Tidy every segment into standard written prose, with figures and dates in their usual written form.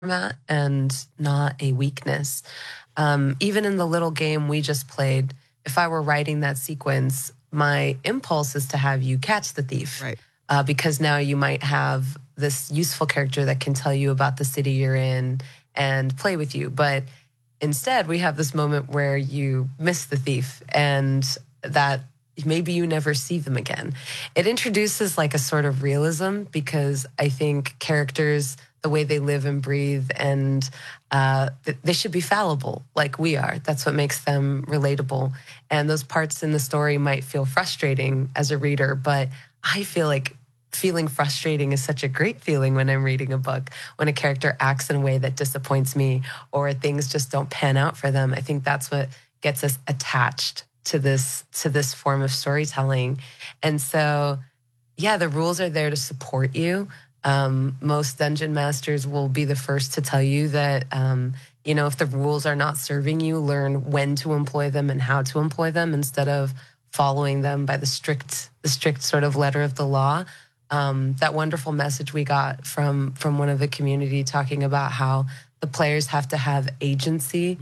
format and not a weakness. Even in the little game we just played, if I were writing that sequence, my impulse is to have you catch the thief, Right. because now you might have this useful character that can tell you about the city you're in and play with you. But instead, we have this moment where you miss the thief and that maybe you never see them again. It introduces like a sort of realism because I think characters, the way they live and breathe, and they should be fallible like we are. That's what makes them relatable. And those parts in the story might feel frustrating as a reader, but I feel like feeling frustrating is such a great feeling when I'm reading a book, when a character acts in a way that disappoints me or things just don't pan out for them. I think that's what gets us attached to this form of storytelling. And so, yeah, the rules are there to support you. Most dungeon masters will be the first to tell you that, if the rules are not serving you, learn when to employ them and how to employ them instead of following them by the strict sort of letter of the law. That wonderful message we got from one of the community talking about how the players have to have agency.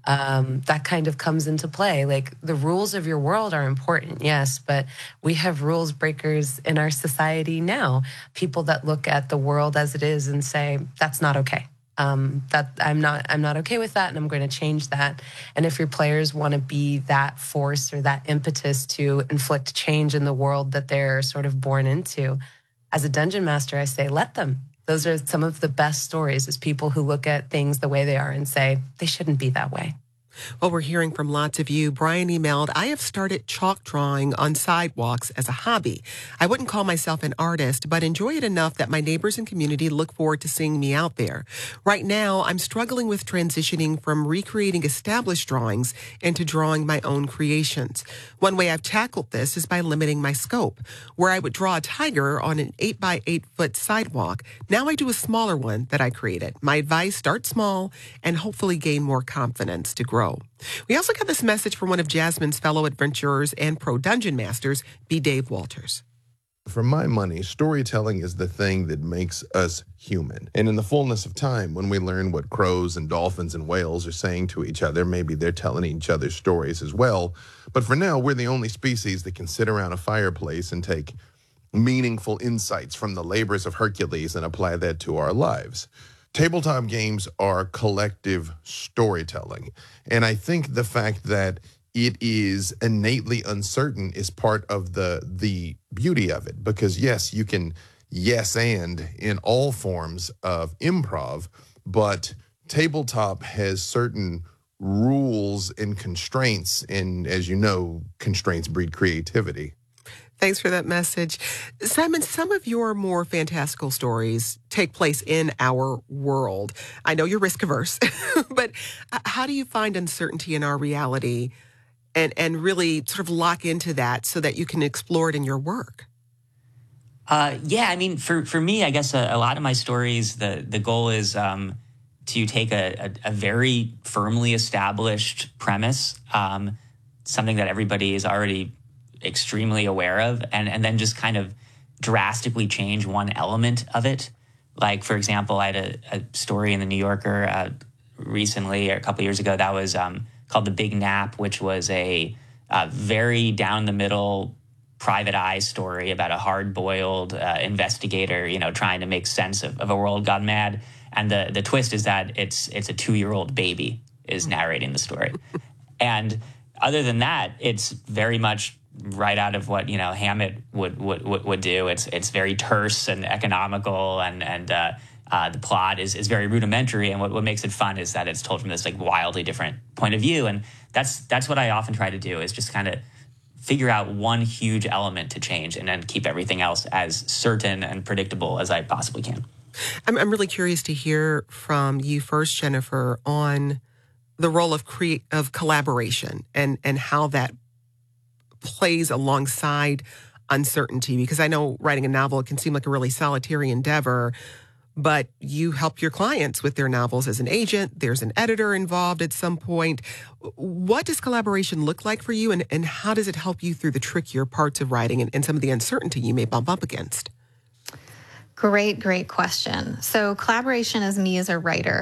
That kind of comes into play. Like the rules of your world are important, yes, but we have rules breakers in our society now. People that look at the world as it is and say that's not okay. That I'm not okay with that, and I'm going to change that. And if your players want to be that force or that impetus to inflict change in the world that they're sort of born into, as a dungeon master, I say let them. Those are some of the best stories, is people who look at things the way they are and say they shouldn't be that way. Well, we're hearing from lots of you. Brian emailed, I have started chalk drawing on sidewalks as a hobby. I wouldn't call myself an artist, but enjoy it enough that my neighbors and community look forward to seeing me out there. Right now, I'm struggling with transitioning from recreating established drawings into drawing my own creations. One way I've tackled this is by limiting my scope. Where I would draw a tiger on an 8 by 8 foot sidewalk, now I do a smaller one that I created. My advice, start small and hopefully gain more confidence to grow. We also got this message from one of Jasmine's fellow adventurers and pro dungeon masters, B. Dave Walters. For my money, storytelling is the thing that makes us human. And in the fullness of time, when we learn what crows and dolphins and whales are saying to each other, maybe they're telling each other stories as well. But for now, we're the only species that can sit around a fireplace and take meaningful insights from the labors of Hercules and apply that to our lives. Tabletop games are collective storytelling. And I think the fact that it is innately uncertain is part of the beauty of it. Because yes, you can yes and in all forms of improv, but tabletop has certain rules and constraints. And as you know, constraints breed creativity. Thanks for that message. Simon, some of your more fantastical stories take place in our world. I know you're risk averse, but how do you find uncertainty in our reality and really sort of lock into that so that you can explore it in your work? Yeah, I mean, for me, I guess a lot of my stories, the goal is to take a very firmly established premise, something that everybody is already extremely aware of, and then just kind of drastically change one element of it. Like, for example, I had a story in the New Yorker recently, or a couple years ago, that was called The Big Nap, which was a very down-the-middle private eye story about a hard-boiled investigator, trying to make sense of a world gone mad. And the twist is that it's a 2-year-old baby is narrating the story. And other than that, it's very much right out of what Hammett would do. It's very terse and economical, and the plot is very rudimentary. And what makes it fun is that it's told from this like wildly different point of view. And that's what I often try to do, is just kind of figure out one huge element to change and then keep everything else as certain and predictable as I possibly can. I'm really curious to hear from you first, Jennifer, on the role of collaboration and how that plays alongside uncertainty, because I know writing a novel, it can seem like a really solitary endeavor, but you help your clients with their novels as an agent. There's an editor involved at some point. What does collaboration look like for you, and how does it help you through the trickier parts of writing and some of the uncertainty you may bump up against? Great question. So collaboration as me as a writer.